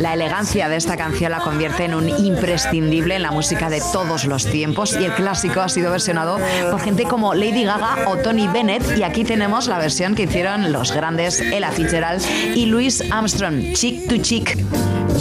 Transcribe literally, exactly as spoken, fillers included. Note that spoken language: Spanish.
La elegancia de esta canción la convierte en un imprescindible en la música de todos los tiempos y el clásico ha sido versionado por gente como Lady Gaga o Tony Bennett y aquí tenemos la versión que hicieron los grandes Ella Fitzgerald y Louis Armstrong, Cheek to Cheek.